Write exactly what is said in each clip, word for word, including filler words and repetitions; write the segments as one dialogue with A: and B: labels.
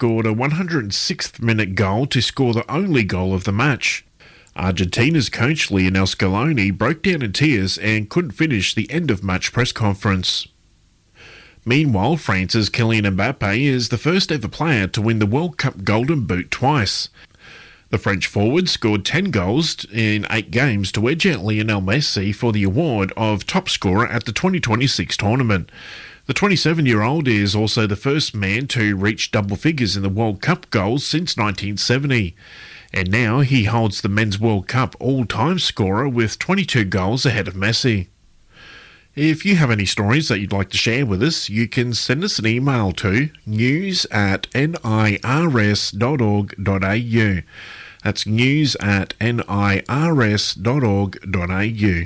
A: scored a one hundred sixth minute goal to score the only goal of the match. Argentina's coach Lionel Scaloni broke down in tears and couldn't finish the end-of-match press conference. Meanwhile, France's Kylian Mbappe is the first ever player to win the World Cup Golden Boot twice. The French forward scored ten goals in eight games to edge out Lionel Messi for the award of top scorer at the twenty twenty-six tournament. The twenty-seven-year-old is also the first man to reach double figures in the World Cup goals since nineteen seventy. And now he holds the Men's World Cup all-time scorer with twenty-two goals ahead of Messi. If you have any stories that you'd like to share with us, you can send us an email to news at nirs dot org dot a u. That's news at nirs dot org dot a u.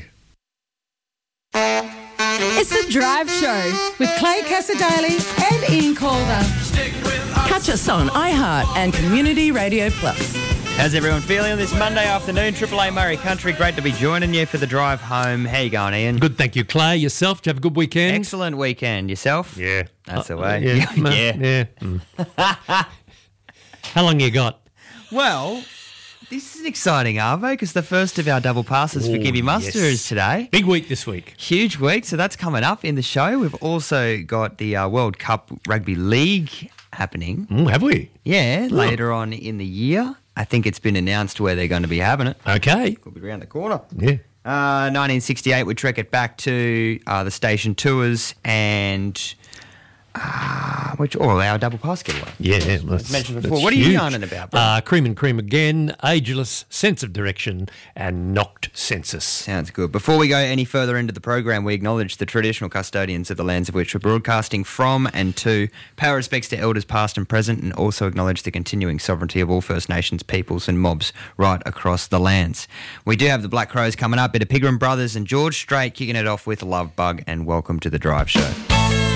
B: It's The Drive Show with Clay Casadale and Ian Calder. Catch us on iHeart and Community Radio Plus.
C: How's everyone feeling on this Monday afternoon? Triple A Murray Country, great to be joining you for the drive home. How you going, Ian?
D: Good, thank you, Clay. Yourself? Did you have a good weekend?
C: Excellent weekend. Yourself?
D: Yeah.
C: That's the
D: Uh,
C: way.
D: Yeah.
C: yeah.
D: yeah. Mm. How long you got?
C: Well, this is exciting, Arvo, because the first of our double passes for
D: Ooh,
C: Gibby Muster
D: yes.
C: is today.
D: Big week this week.
C: Huge week, so that's coming up in the show. We've also got the uh, World Cup Rugby League happening.
D: Mm, have we?
C: Yeah,
D: Oh.
C: later on in the year. I think it's been announced where they're going to be having it.
D: Okay.
C: Could be around the corner.
D: Yeah.
C: Uh, nineteen sixty-eight, we trek it back to uh, the station tours and uh, which all our double pass giveaway.
D: Yeah.
C: As mentioned before. What are you yarning about, bro?
D: Uh, cream and cream again, ageless, sense of direction, and knocked census.
C: Sounds good. Before we go any further into the program, we acknowledge the traditional custodians of the lands of which we're broadcasting from and to. Pay our respects to elders past and present, and also acknowledge the continuing sovereignty of all First Nations peoples and mobs right across the lands. We do have the Black Crows coming up, bit of Pigram Brothers and George Strait kicking it off with Love Bug, and welcome to the Drive Show.